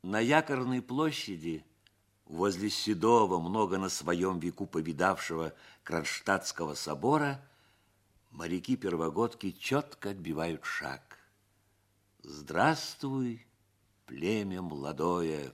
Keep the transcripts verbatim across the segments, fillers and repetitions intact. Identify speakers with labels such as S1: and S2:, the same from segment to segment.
S1: На Якорной площади, возле седого, много на своем веку повидавшего Кронштадтского собора, моряки-первогодки четко отбивают шаг. Здравствуй, племя молодое!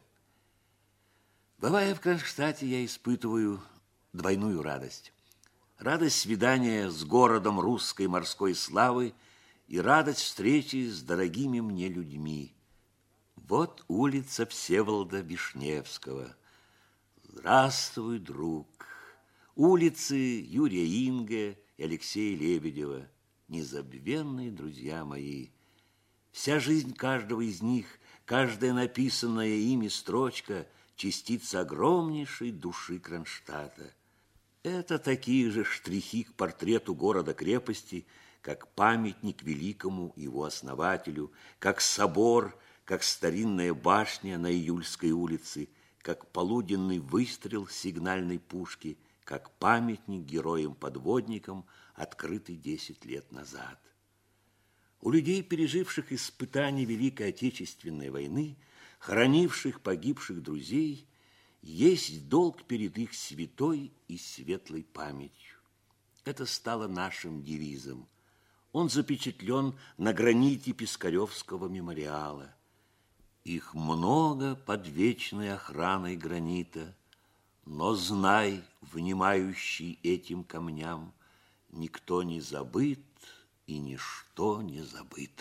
S1: Бывая в Кронштадте, я испытываю двойную радость. Радость свидания с городом русской морской славы и радость встречи с дорогими мне людьми. Вот улица Всеволода Вишневского. Здравствуй, друг! Улицы Юрия Инге и Алексея Лебедева. Незабвенные друзья мои. Вся жизнь каждого из них, каждая написанная ими строчка – частица огромнейшей души Кронштадта. Это такие же штрихи к портрету города-крепости, как памятник великому его основателю, как собор, как старинная башня на Июльской улице, как полуденный выстрел сигнальной пушки, как памятник героям-подводникам, открытый десять лет назад. У людей, переживших испытания Великой Отечественной войны, хоронивших погибших друзей, есть долг перед их святой и светлой памятью. Это стало нашим девизом. Он запечатлен на граните Пискаревского мемориала. Их много под вечной охраной гранита, но знай, внимающий этим камням, никто не забыт и ничто не забыто.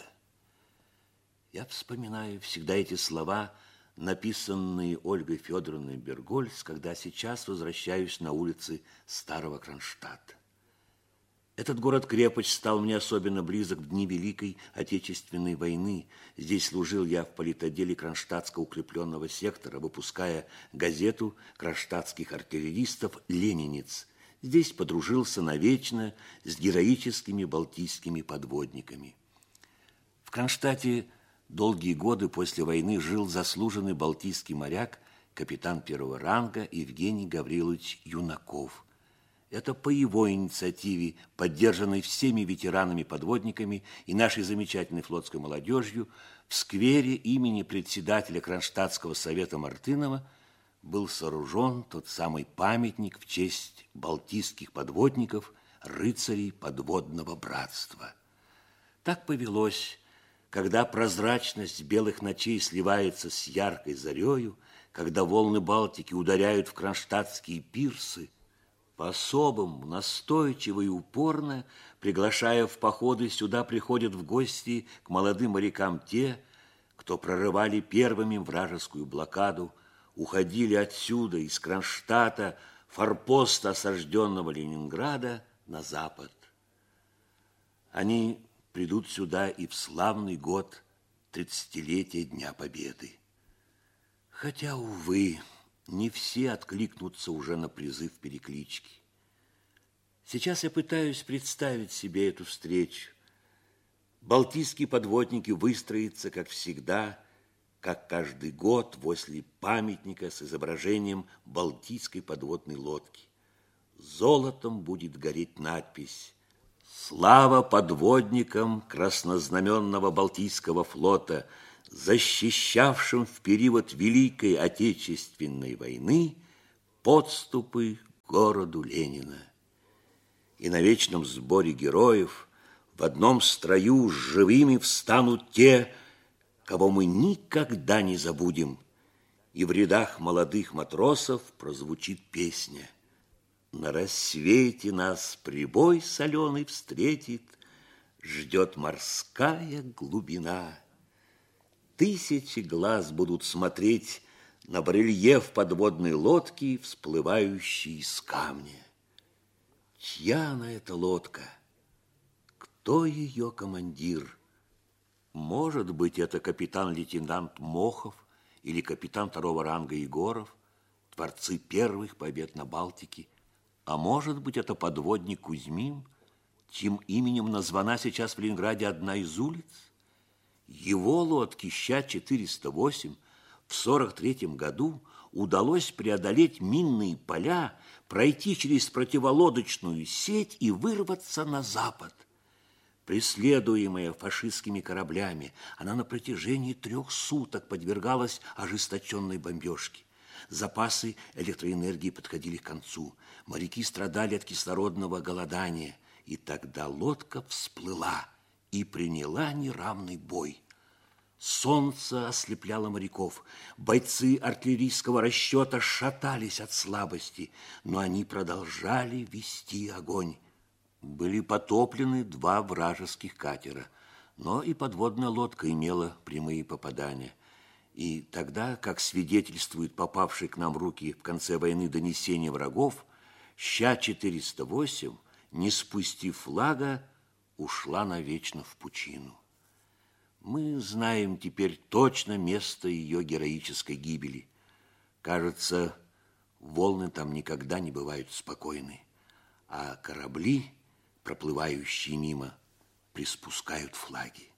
S1: Я вспоминаю всегда эти слова, написанные Ольгой Федоровной Бергольц, когда сейчас возвращаюсь на улицы Старого Кронштадта. Этот город-крепость стал мне особенно близок в дни Великой Отечественной войны. Здесь служил я в политотделе Кронштадтского укрепленного сектора, выпуская газету кронштадтских артиллеристов «Ленинец». Здесь подружился навечно с героическими балтийскими подводниками. В Кронштадте долгие годы после войны жил заслуженный балтийский моряк, капитан первого ранга Евгений Гаврилович Юнаков. Это по его инициативе, поддержанной всеми ветеранами-подводниками и нашей замечательной флотской молодежью, в сквере имени председателя Кронштадтского совета Мартынова был сооружен тот самый памятник в честь балтийских подводников, рыцарей подводного братства. Так повелось, когда прозрачность белых ночей сливается с яркой зарею, когда волны Балтики ударяют в кронштадтские пирсы, по-особому, настойчиво и упорно, приглашая в походы, сюда приходят в гости к молодым морякам те, кто прорывали первыми вражескую блокаду, уходили отсюда, из Кронштадта, форпоста осажденного Ленинграда, на запад. Они придут сюда и в славный год тридцатилетия Дня Победы. Хотя, увы, не все откликнутся уже на призыв переклички. Сейчас я пытаюсь представить себе эту встречу. Балтийские подводники выстроятся, как всегда, как каждый год, возле памятника с изображением балтийской подводной лодки. Золотом будет гореть надпись «Слава подводникам краснознаменного Балтийского флота, защищавшим в период Великой Отечественной войны подступы к городу Ленина». И на вечном сборе героев в одном строю живыми встанут те, кого мы никогда не забудем, и в рядах молодых матросов прозвучит песня. На рассвете нас прибой соленый встретит, ждет морская глубина. Тысячи глаз будут смотреть на барельеф подводной лодки, всплывающей из камня. Чья она эта лодка? Кто ее командир? Может быть, это капитан-лейтенант Мохов или капитан второго ранга Егоров, творцы первых побед на Балтике. А может быть, это подводник Кузьмин, чьим именем названа сейчас в Ленинграде одна из улиц? Его лодке Ща четыреста восемь в сорок третьем году удалось преодолеть минные поля, пройти через противолодочную сеть и вырваться на запад. Преследуемая фашистскими кораблями, она на протяжении трех суток подвергалась ожесточенной бомбежке. Запасы электроэнергии подходили к концу. Моряки страдали от кислородного голодания. И тогда лодка всплыла и приняла неравный бой. Солнце ослепляло моряков. Бойцы артиллерийского расчета шатались от слабости, но они продолжали вести огонь. Были потоплены два вражеских катера, но и подводная лодка имела прямые попадания. И тогда, как свидетельствует попавший к нам в руки в конце войны донесение врагов, Ща четыреста восемь, не спустив флага, ушла навечно в пучину. Мы знаем теперь точно место ее героической гибели. Кажется, волны там никогда не бывают спокойны, а корабли, проплывающие мимо, приспускают флаги.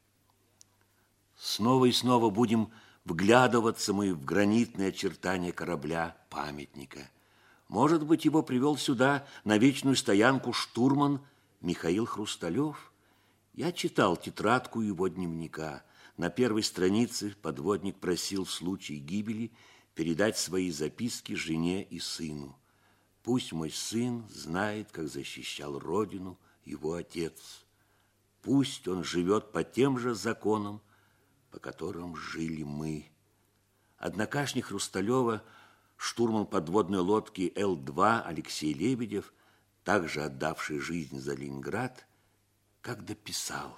S1: Снова и снова будем вглядываться мы в гранитные очертания корабля-памятника. Может быть, его привел сюда на вечную стоянку штурман Михаил Хрусталев? Я читал тетрадку его дневника. На первой странице подводник просил в случае гибели передать свои записки жене и сыну. Пусть мой сын знает, как защищал родину его отец. Пусть он живет по тем же законам, по которым жили мы. Однокашник Хрусталева, штурман подводной лодки Л два Алексей Лебедев, также отдавший жизнь за Ленинград, как дописал: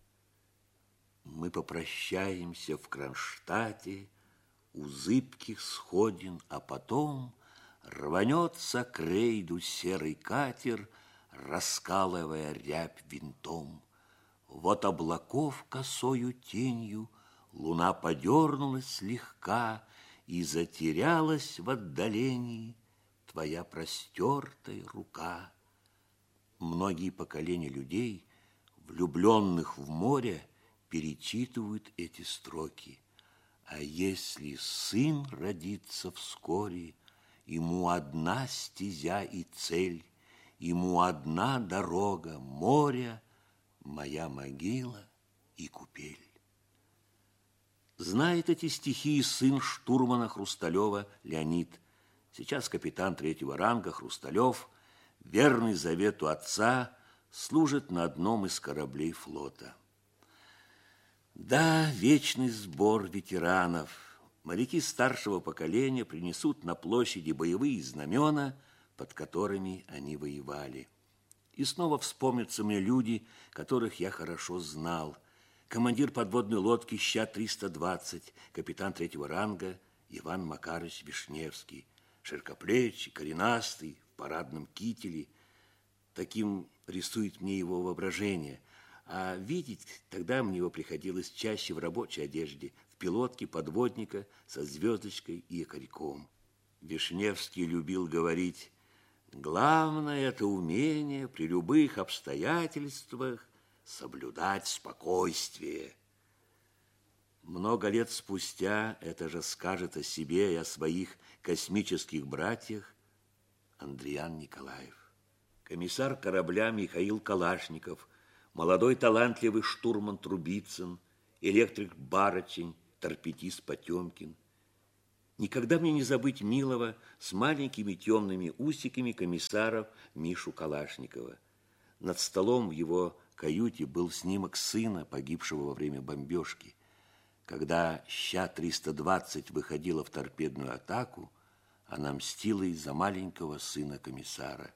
S1: мы попрощаемся в Кронштадте у зыбких сходин, а потом рванется к рейду серый катер, раскалывая рябь винтом. Вот облаков косою тенью луна подернулась слегка, и затерялась в отдалении твоя простертая рука. Многие поколения людей, влюбленных в море, перечитывают эти строки. А если сын родится вскоре, ему одна стезя и цель, ему одна дорога, море, моя могила и купель. Знает эти стихи сын штурмана Хрусталева Леонид. Сейчас капитан третьего ранга Хрусталев, верный завету отца, служит на одном из кораблей флота. Да, вечный сбор ветеранов. Моряки старшего поколения принесут на площади боевые знамена, под которыми они воевали. И снова вспомнятся мне люди, которых я хорошо знал. Командир подводной лодки Ща триста двадцать, капитан третьего ранга Иван Макарович Вишневский, широкоплечий, коренастый, в парадном кителе. Таким рисует мне его воображение. А видеть тогда мне его приходилось чаще в рабочей одежде, в пилотке подводника со звездочкой и якорьком. Вишневский любил говорить: главное – это умение при любых обстоятельствах соблюдать спокойствие. Много лет спустя это же скажет о себе и о своих космических братьях Андриан Николаев. Комиссар корабля Михаил Калашников, молодой талантливый штурман Трубицын, электрик Барочень, торпедист Потемкин. Никогда мне не забыть милого с маленькими темными усиками комиссаров Мишу Калашникова. Над столом в его каюте был снимок сына, погибшего во время бомбежки. Когда Ща триста двадцать выходила в торпедную атаку, она мстила из-за маленького сына комиссара.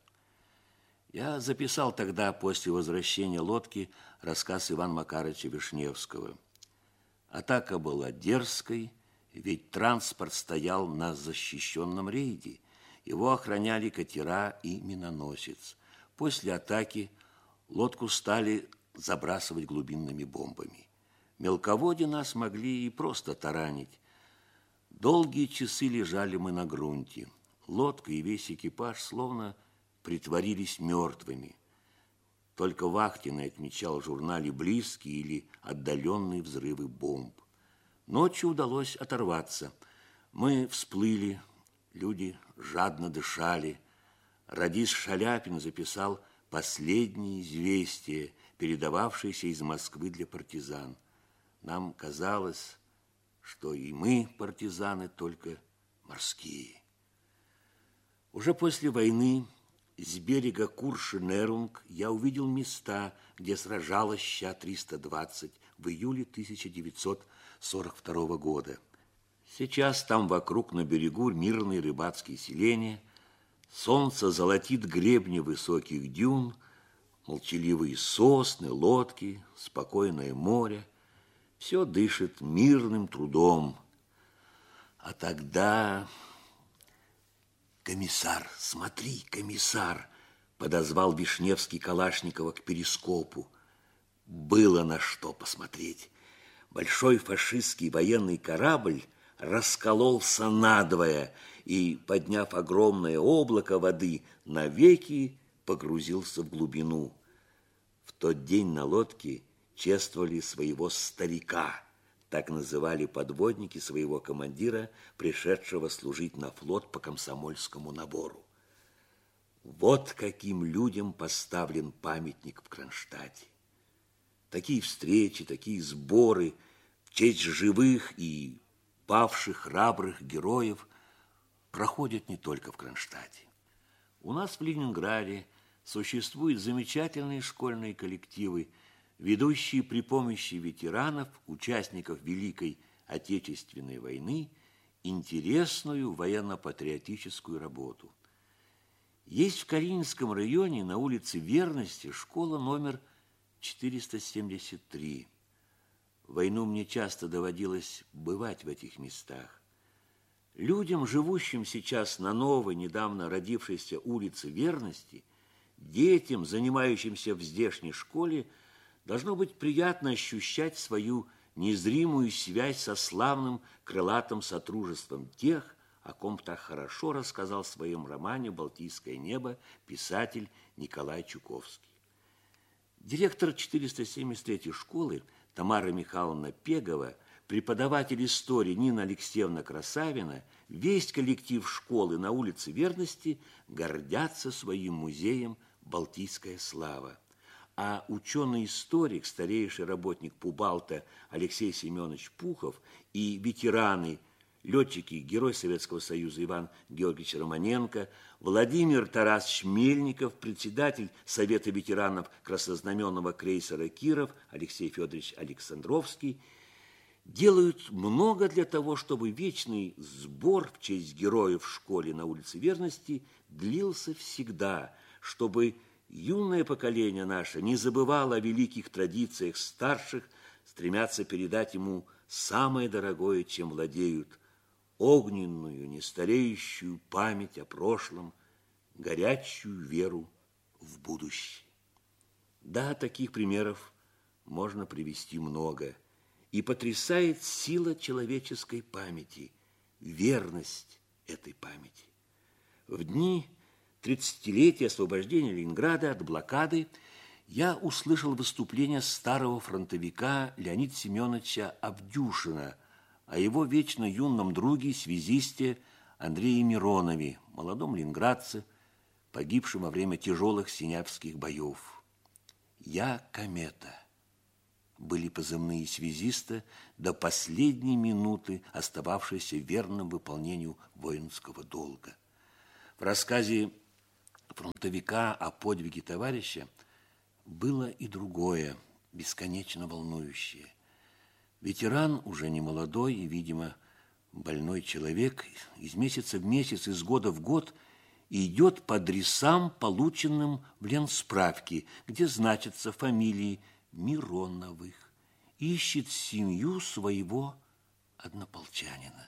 S1: Я записал тогда, после возвращения лодки, рассказ Ивана Макаровича Вишневского. Атака была дерзкой, ведь транспорт стоял на защищенном рейде. Его охраняли катера и миноносец. После атаки лодку стали забрасывать глубинными бомбами. Мелководье нас могли и просто таранить. Долгие часы лежали мы на грунте. Лодка и весь экипаж словно притворились мертвыми. Только Вахтин отмечал в журнале близкие или отдаленные взрывы бомб. Ночью удалось оторваться. Мы всплыли, люди жадно дышали. Радист Шаляпин записал последние известия передававшиеся из Москвы для партизан. Нам казалось, что и мы партизаны, только морские. Уже после войны с берега Курши-Нерунг я увидел места, где сражалась Ща триста двадцать в июле тысяча девятьсот сорок второго года. Сейчас там вокруг на берегу мирные рыбацкие селения, солнце золотит гребни высоких дюн, молчаливые сосны, лодки, спокойное море. Все дышит мирным трудом. А тогда... «Комиссар, смотри, комиссар!» подозвал Вишневский Калашникова к перископу. Было на что посмотреть. Большой фашистский военный корабль раскололся надвое и, подняв огромное облако воды, навеки погрузился в глубину. В тот день на лодке чествовали своего старика. Так называли подводники своего командира, пришедшего служить на флот по комсомольскому набору. Вот каким людям поставлен памятник в Кронштадте. Такие встречи, такие сборы в честь живых и павших храбрых героев проходят не только в Кронштадте. У нас в Ленинграде существуют замечательные школьные коллективы, ведущие при помощи ветеранов, участников Великой Отечественной войны, интересную военно-патриотическую работу. Есть в Калининском районе на улице Верности школа номер четыреста семьдесят три. В войну мне часто доводилось бывать в этих местах. Людям, живущим сейчас на новой, недавно родившейся улице Верности, детям, занимающимся в здешней школе, должно быть приятно ощущать свою незримую связь со славным крылатым сотрудничеством тех, о ком так хорошо рассказал в своем романе «Балтийское небо» писатель Николай Чуковский. Директор четыреста семьдесят третьей школы Тамара Михайловна Пегова, преподаватель истории Нина Алексеевна Красавина, весь коллектив школы на улице Верности гордятся своим музеем «Балтийская слава». А ученый-историк, старейший работник Пубалта Алексей Семенович Пухов и ветераны, летчики, герой Советского Союза Иван Георгиевич Романенко, Владимир Тарасович Мельников, председатель Совета ветеранов краснознаменного крейсера «Киров» Алексей Федорович Александровский, делают много для того, чтобы вечный сбор в честь героев в школе на улице Верности длился всегда, чтобы юное поколение наше не забывало о великих традициях старших, стремятся передать ему самое дорогое, чем владеют, огненную, нестареющую память о прошлом, горячую веру в будущее. Да, таких примеров можно привести много, и потрясает сила человеческой памяти, верность этой памяти. В дни тридцатилетия освобождения Ленинграда от блокады я услышал выступление старого фронтовика Леонида Семеновича Авдюшина о его вечно юном друге, связисте Андрее Миронове, молодом ленинградце, погибшем во время тяжелых синявских боев. «Я комета» были позывные связиста, до последней минуты остававшиеся верным выполнению воинского долга. В рассказе фронтовика о подвиге товарища было и другое, бесконечно волнующее. Ветеран, уже не молодой и, видимо, больной человек, из месяца в месяц, из года в год идет по адресам, полученным в ленсправке, где значатся фамилии Мироновых, ищет семью своего однополчанина.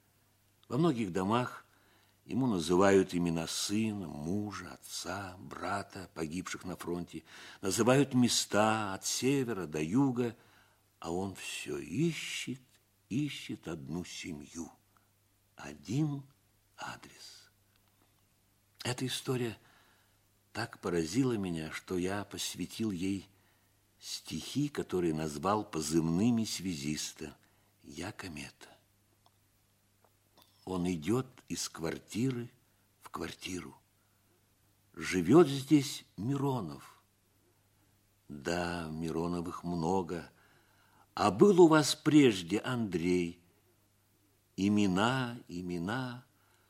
S1: Во многих домах ему называют имена сына, мужа, отца, брата, погибших на фронте, называют места от севера до юга, а он все ищет, ищет одну семью, один адрес. Эта история так поразила меня, что я посвятил ей стихи, которые назвал позывными связиста «Я комета». Он идет из квартиры в квартиру. Живет здесь Миронов. Да, Мироновых много. А был у вас прежде Андрей? Имена, имена,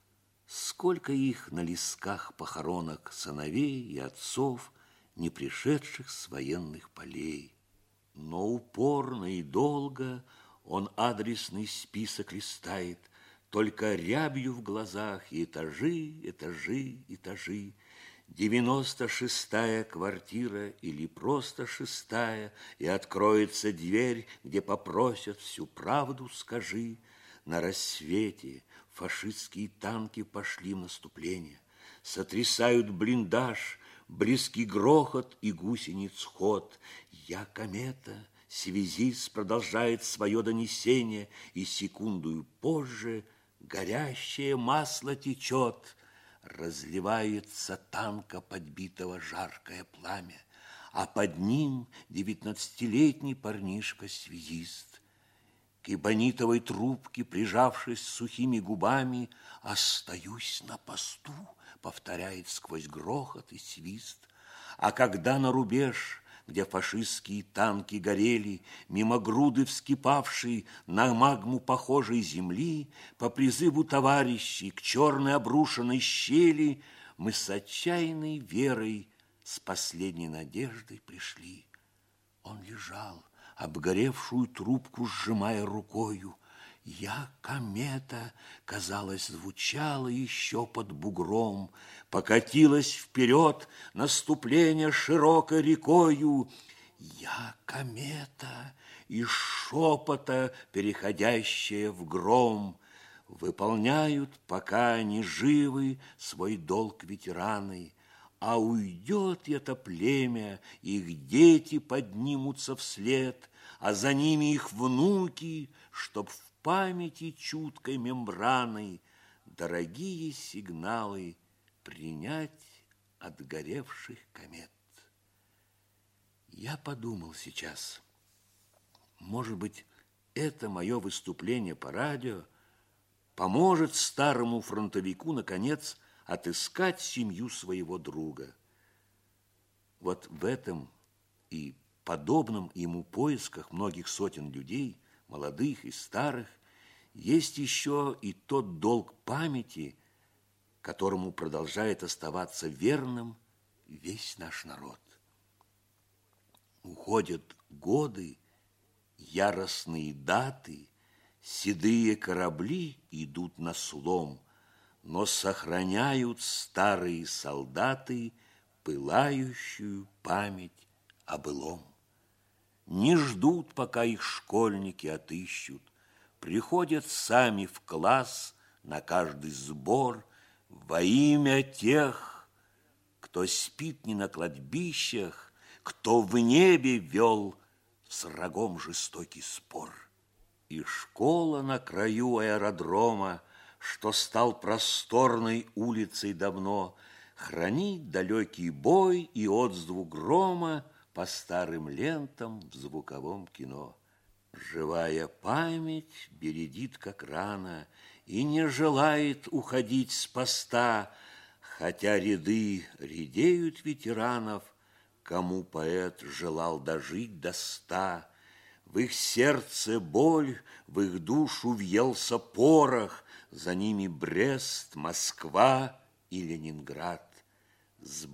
S1: сколько их на листках похоронок сыновей и отцов, не пришедших с военных полей. Но упорно и долго он адресный список листает, только рябью в глазах и этажи, этажи, этажи. Девяносто шестая квартира или просто шестая, и откроется дверь, где попросят всю правду скажи. На рассвете фашистские танки пошли в наступление, сотрясают блиндаж, близкий грохот и гусениц ход. Я комета, связист продолжает свое донесение, и секундую позже горящее масло течет. Разливается танка подбитого жаркое пламя, а под ним девятнадцатилетний парнишка-связист. К эбонитовой трубке, прижавшись сухими губами, «Остаюсь на посту», повторяет сквозь грохот и свист. А когда на рубеж, где фашистские танки горели, мимо груды вскипавшей на магму похожей земли, по призыву товарищей к черной обрушенной щели, мы с отчаянной верой, с последней надеждой пришли. Он лежал, обгоревшую трубку сжимая рукою. «Я комета», казалось, звучало еще под бугром, покатилась вперед наступление широкой рекою. «Я комета», из шепота, переходящая в гром. Выполняют, пока они живы, свой долг ветераны. А уйдет это племя, их дети поднимутся вслед, а за ними их внуки, чтоб в памяти чуткой мембраной дорогие сигналы принять от горевших комет. Я подумал сейчас, может быть, это мое выступление по радио поможет старому фронтовику, наконец, отыскать семью своего друга. Вот в этом и подобном ему поисках многих сотен людей, молодых и старых, есть еще и тот долг памяти, которому продолжает оставаться верным весь наш народ. Уходят годы, яростные даты, седые корабли идут на слом, но сохраняют старые солдаты пылающую память о былом. Не ждут, пока их школьники отыщут, приходят сами в класс на каждый сбор во имя тех, кто спит не на кладбищах, кто в небе вел с врагом жестокий спор. И школа на краю аэродрома, что стал просторной улицей давно, хранит далекий бой и отзвук грома по старым лентам в звуковом кино. Живая память бередит, как рано, и не желает уходить с поста, хотя ряды редеют ветеранов, кому поэт желал дожить до ста. В их сердце боль, в их душу въелся порох, за ними Брест, Москва и Ленинград. С